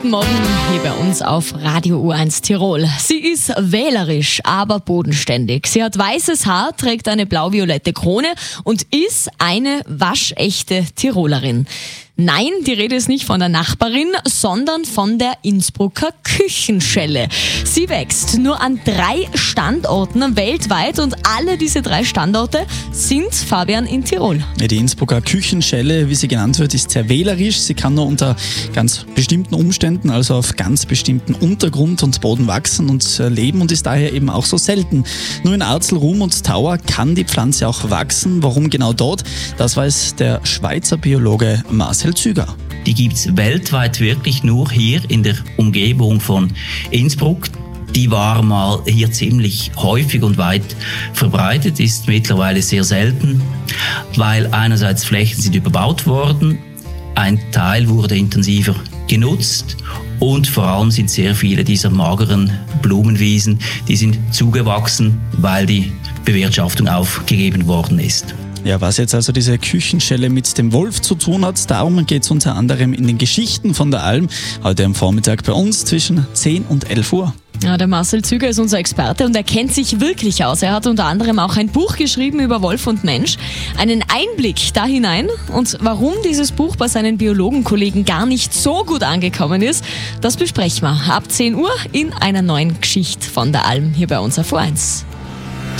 Guten Morgen hier bei uns auf Radio U1 Tirol. Sie ist wählerisch, aber bodenständig. Sie hat weißes Haar, trägt eine blau-violette Krone und ist eine waschechte Tirolerin. Nein, die Rede ist nicht von der Nachbarin, sondern von der Innsbrucker Küchenschelle. Sie wächst nur an 3 Standorten weltweit und alle diese 3 Standorte sind, Fabian, in Tirol. Ja, die Innsbrucker Küchenschelle, wie sie genannt wird, ist sehr wählerisch. Sie kann nur unter ganz bestimmten Umständen, also auf ganz bestimmten Untergrund und Boden wachsen und leben und ist daher eben auch so selten. Nur in Arzel, Ruhm und Tauer kann die Pflanze auch wachsen. Warum genau dort? Das weiß der Schweizer Biologe Marcel Züger. Die gibt es weltweit wirklich nur hier in der Umgebung von Innsbruck. Die war mal hier ziemlich häufig und weit verbreitet, ist mittlerweile sehr selten, weil einerseits Flächen sind überbaut worden, ein Teil wurde intensiver genutzt und vor allem sind sehr viele dieser mageren Blumenwiesen, die sind zugewachsen, weil die Bewirtschaftung aufgegeben worden ist. Ja, was jetzt also diese Küchenschelle mit dem Wolf zu tun hat, darum geht es unter anderem in den Geschichten von der Alm, heute am Vormittag bei uns zwischen 10 und 11 Uhr. Ja, der Marcel Züger ist unser Experte und er kennt sich wirklich aus. Er hat unter anderem auch ein Buch geschrieben über Wolf und Mensch. Einen Einblick da hinein und warum dieses Buch bei seinen Biologenkollegen gar nicht so gut angekommen ist, das besprechen wir ab 10 Uhr in einer neuen Geschichte von der Alm hier bei uns auf U1.